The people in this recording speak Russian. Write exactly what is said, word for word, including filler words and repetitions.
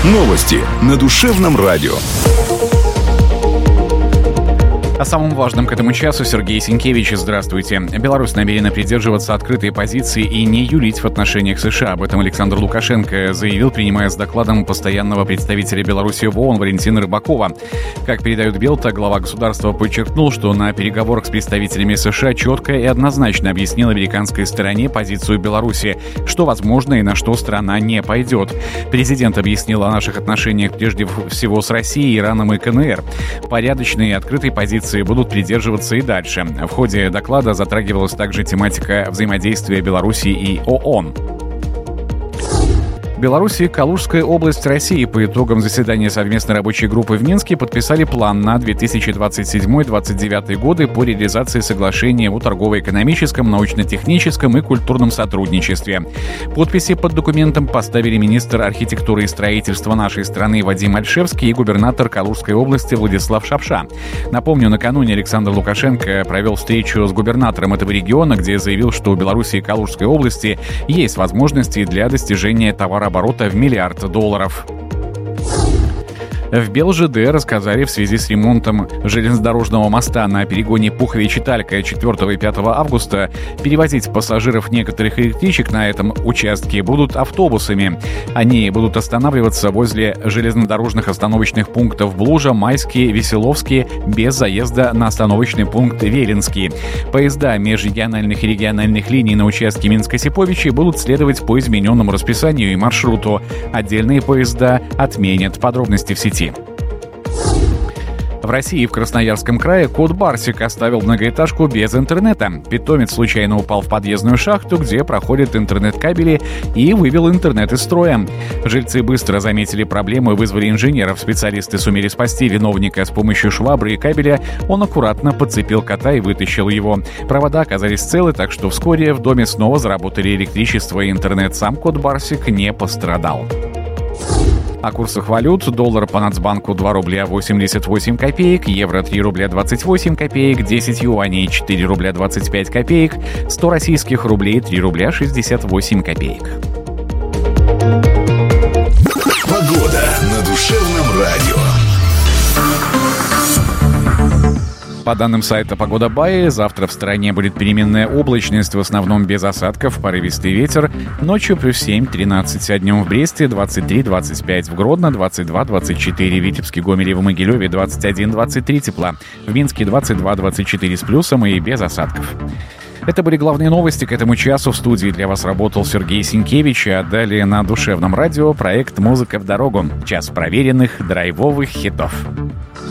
Новости на Душевном радио. О самом важном к этому часу Сергей Сенкевич. Здравствуйте. Беларусь намерена придерживаться открытой позиции и не юлить в отношениях США. Об этом Александр Лукашенко заявил, принимая с докладом постоянного представителя Беларуси в ООН Валентина Рыбакова. Как передают Белта, глава государства подчеркнул, что на переговорах с представителями США четко и однозначно объяснил американской стороне позицию Беларуси, что возможно и на что страна не пойдет. Президент объяснил о наших отношениях прежде всего с Россией, Ираном и КНР. Порядочной и открытой позиции будут придерживаться и дальше. В ходе доклада затрагивалась также тематика взаимодействия Беларуси и ООН. Беларусь и Калужская область России по итогам заседания совместной рабочей группы в Минске подписали план на две тысячи двадцать седьмой — две тысячи двадцать девятый годы по реализации соглашения о торгово-экономическом, научно-техническом и культурном сотрудничестве. Подписи под документом поставили министр архитектуры и строительства нашей страны Вадим Ольшевский и губернатор Калужской области Владислав Шапша. Напомню, накануне Александр Лукашенко провел встречу с губернатором этого региона, где заявил, что у Беларуси и Калужской области есть возможности для достижения товарооборота оборота в миллиард долларов. В БелЖД рассказали в связи с ремонтом железнодорожного моста на перегоне Пуховичи-Талька четвёртого и пятого августа перевозить пассажиров некоторых электричек на этом участке будут автобусами. Они будут останавливаться возле железнодорожных остановочных пунктов Блужа, Майский, Веселовский без заезда на остановочный пункт Велинский. Поезда межрегиональных и региональных линий на участке Минск-Осиповичи будут следовать по измененному расписанию и маршруту. Отдельные поезда отменят. Подробности в сети. В России в Красноярском крае кот Барсик оставил многоэтажку без интернета. Питомец случайно упал в подъездную шахту, где проходят интернет-кабели, и вывел интернет из строя. Жильцы быстро заметили проблему и вызвали инженеров. Специалисты сумели спасти виновника с помощью швабры и кабеля. Он аккуратно подцепил кота и вытащил его. Провода оказались целы, так что вскоре в доме снова заработали электричество и интернет. Сам кот Барсик не пострадал. О курсах валют. Доллар по Нацбанку два рубля восемьдесят восемь копеек, евро три рубля двадцать восемь копеек, десять юаней четыре рубля двадцать пять копеек, сто российских рублей три рубля шестьдесят восемь копеек. Погода на Душевном радио. По данным сайта «Погода Баи», завтра в стране будет переменная облачность, в основном без осадков, порывистый ветер. Ночью плюс семь — тринадцать, а днем в Бресте двадцать три — двадцать пять, в Гродно двадцать два — двадцать четыре, в Витебске, Гомеле, в Могилеве двадцать один — двадцать три тепла, в Минске двадцать два — двадцать четыре с плюсом и без осадков. Это были главные новости к этому часу. В студии для вас работал Сергей Сенкевич, а далее на Душевном радио проект «Музыка в дорогу». Час проверенных драйвовых хитов.